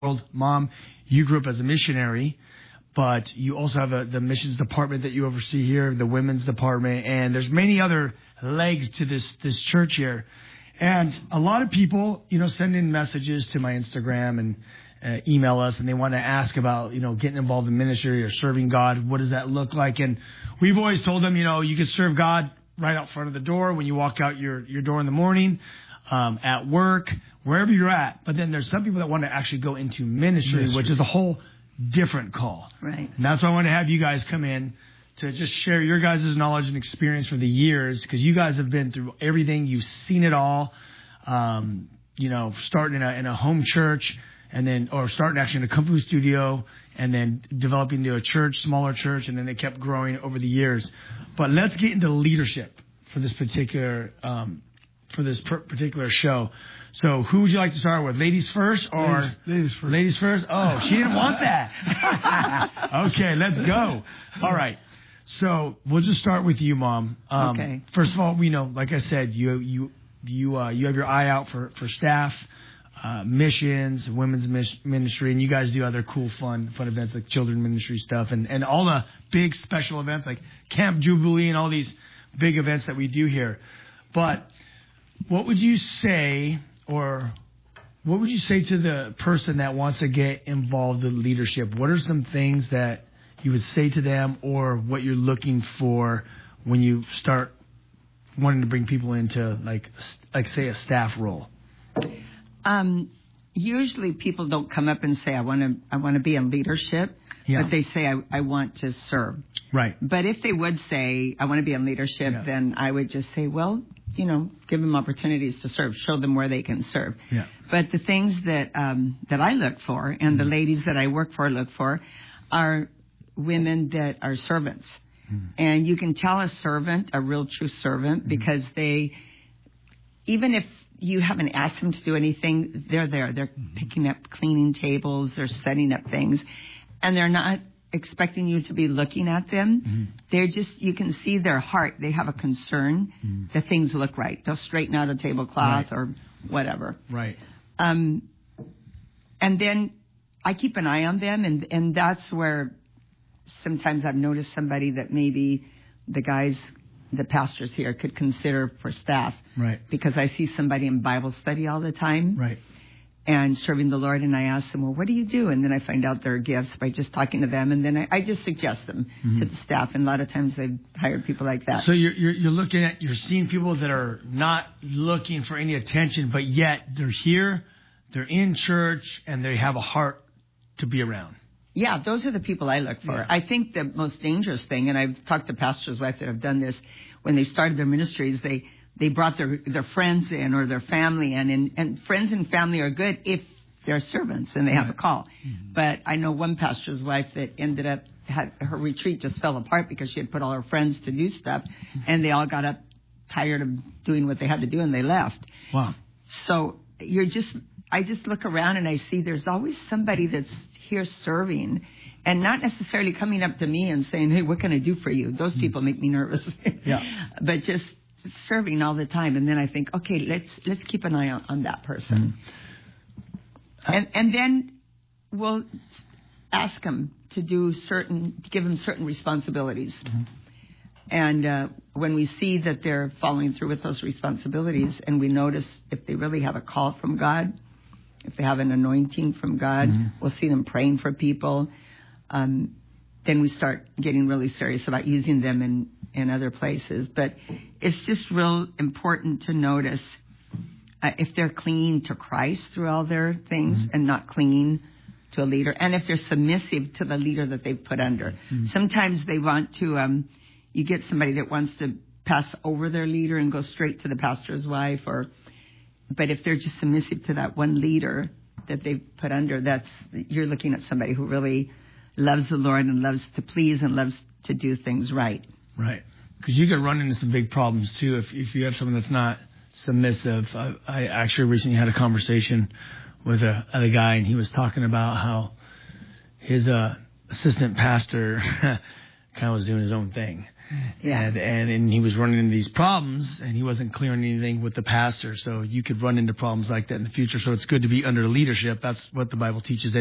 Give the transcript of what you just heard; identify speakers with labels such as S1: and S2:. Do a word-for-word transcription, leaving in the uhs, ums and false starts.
S1: world. Mom, you grew up as a missionary, but you also have a, the missions department that you oversee here, the women's department, and there's many other legs to this this church here. And a lot of people, you know, send in messages to my Instagram and uh, email us, and they want to ask about, you know, getting involved in ministry or serving God. What does that look like? And we've always told them, you know, you can serve God right out front of the door when you walk out your, your door in the morning, um, at work, wherever you're at. But then there's some people that want to actually go into ministry, ministry, which is a whole different call.
S2: Right.
S1: And that's why I want to have you guys come in to just share your guys' knowledge and experience for the years, because you guys have been through everything. You've seen it all. Um, you know, starting in a, in a home church, and then, or starting actually in a kung fu studio, and then developing to a church, smaller church, and then it kept growing over the years. But let's get into leadership for this particular um, for this per- particular show. So, who would you like to start with? Ladies first, or
S3: ladies, ladies first?
S1: Ladies first. Oh, she didn't want that. Okay, let's go. All right. So we'll just start with you, Mom. Um,
S2: okay.
S1: First of all, we know, like I said, you you you uh, you have your eye out for for staff, uh, missions, women's mis- ministry, and you guys do other cool, fun, fun events like children ministry stuff, and and all the big special events like Camp Jubilee and all these big events that we do here. But what would you say, or what would you say to the person that wants to get involved in leadership? What are some things that you would say to them, or what you're looking for when you start wanting to bring people into, like, like say, a staff role?
S2: Um, usually people don't come up and say, I want to I want to be in leadership,
S1: yeah.
S2: but they say, I, I want to serve.
S1: Right.
S2: But if they would say, I want to be in leadership, yeah. then I would just say, well, you know, give them opportunities to serve, show them where they can serve.
S1: Yeah.
S2: But the things that um, that I look for, and mm-hmm. the ladies that I work for look for, are women that are servants. Mm-hmm. And you can tell a servant, a real true servant, mm-hmm. because they, even if you haven't asked them to do anything, they're there. They're mm-hmm. picking up cleaning tables, they're setting up things, and they're not expecting you to be looking at them. Mm-hmm. They're just, you can see their heart. They have a concern mm-hmm. that things look right. They'll straighten out a tablecloth right. or whatever.
S1: Right.
S2: Um, and then I keep an eye on them, and, and that's where sometimes I've noticed somebody that maybe the guys, the pastors here, could consider for staff.
S1: Right.
S2: Because I see somebody in Bible study all the time.
S1: Right.
S2: And serving the Lord, and I ask them, well, what do you do? And then I find out their gifts by just talking to them, and then I, I just suggest them mm-hmm. to the staff, and a lot of times they've hired people like that.
S1: So you're, you're you're looking at, you're seeing people that are not looking for any attention, but yet they're here, they're in church, and they have a heart to be around.
S2: Yeah, those are the people I look for.
S1: Yeah.
S2: I think the most dangerous thing, and I've talked to pastors' wives that have done this, when they started their ministries, they They brought their, their friends in or their family in, and, and friends and family are good if they're servants and they have a call. Mm-hmm. But I know one pastor's wife that ended up, had, her retreat just fell apart because she had put all her friends to do stuff, and they all got up tired of doing what they had to do, and they left.
S1: Wow.
S2: So you're just, I just look around and I see there's always somebody that's here serving, and not necessarily coming up to me and saying, hey, what can I do for you? Those mm-hmm. people make me nervous.
S1: Yeah.
S2: But just serving all the time, and then I think, okay, let's let's keep an eye on, on that person, mm-hmm. and and then we'll ask them to do certain, to give them certain responsibilities, mm-hmm. and uh, when we see that they're following through with those responsibilities, and we notice if they really have a call from God, if they have an anointing from God, mm-hmm. we'll see them praying for people. Um, then we start getting really serious about using them in, in other places. But it's just real important to notice uh, if they're clinging to Christ through all their things mm-hmm. and not clinging to a leader, and if they're submissive to the leader that they've put under. Mm-hmm. Sometimes they want to, um, you get somebody that wants to pass over their leader and go straight to the pastor's wife, or, but if they're just submissive to that one leader that they've put under, that's, you're looking at somebody who really loves the Lord and loves to please and loves to do things right.
S1: Right. Because you can run into some big problems, too, if if you have someone that's not submissive. I, I actually recently had a conversation with a other guy, and he was talking about how his uh, assistant pastor kind of was doing his own thing.
S2: Yeah.
S1: And, and and he was running into these problems, and he wasn't clearing anything with the pastor. So you could run into problems like that in the future. So it's good to be under leadership. That's what the Bible teaches.